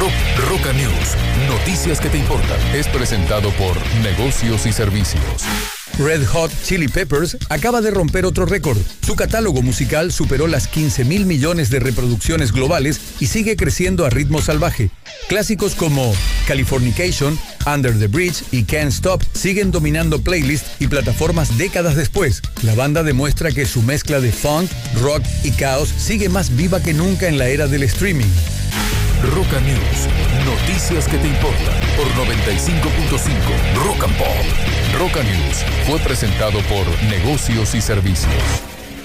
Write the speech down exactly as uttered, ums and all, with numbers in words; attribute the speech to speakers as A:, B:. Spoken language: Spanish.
A: Rock, Roca News, noticias que te importan. Es presentado por Negocios y Servicios.
B: Red Hot Chili Peppers acaba de romper otro récord. Su catálogo musical superó las quince mil millones de reproducciones globales y sigue creciendo a ritmo salvaje. Clásicos como Californication, Under the Bridge y Can't Stop siguen dominando playlists y plataformas décadas después. La banda demuestra que su mezcla de funk, rock y caos sigue más viva que nunca en la era del streaming.
A: Roca News, noticias que te importan por noventa y cinco punto cinco Rock and Pop. Roca News fue presentado por Negocios y Servicios.